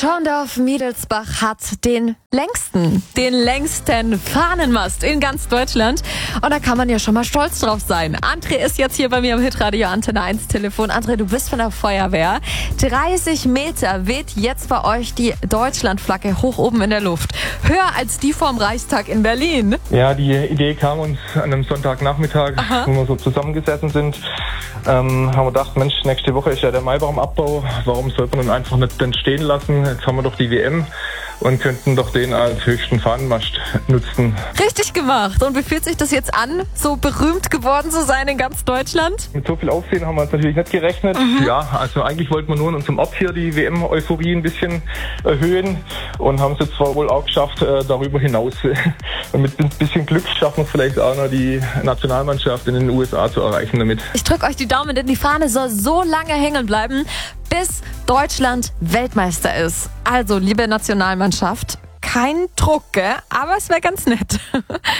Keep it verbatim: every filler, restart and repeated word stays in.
Schorndorf-Miedelsbach hat den längsten, den längsten Fahnenmast in ganz Deutschland. Und da kann man ja schon mal stolz drauf sein. André ist jetzt hier bei mir am Hitradio Antenne eins Telefon. André, du bist von der Feuerwehr. dreißig Meter weht jetzt bei euch die Deutschlandflagge hoch oben in der Luft. Höher als die vorm Reichstag in Berlin. Ja, die Idee kam uns an einem Sonntagnachmittag, Aha. wo wir so zusammengesessen sind. Ähm, haben wir gedacht, Mensch, nächste Woche ist ja der Maibaumabbau. Warum sollte man ihn einfach nicht dann stehen lassen? Jetzt haben wir doch die W M und könnten doch den als höchsten Fahnenmast nutzen. Richtig gemacht. Und wie fühlt sich das jetzt an, so berühmt geworden zu sein in ganz Deutschland? Mit so viel Aufsehen haben wir jetzt natürlich nicht gerechnet. Mhm. Ja, also eigentlich wollten wir nur in unserem Ort hier die W M-Euphorie ein bisschen erhöhen und haben es jetzt zwar wohl auch geschafft, äh, darüber hinaus. Und mit ein bisschen Glück schaffen wir es vielleicht auch noch, die Nationalmannschaft in den U S A zu erreichen damit. Ich drücke euch die Daumen, denn die Fahne soll so lange hängen bleiben, bis Deutschland Weltmeister ist. Also, liebe Nationalmannschaft, kein Druck, gell? Aber es wäre ganz nett.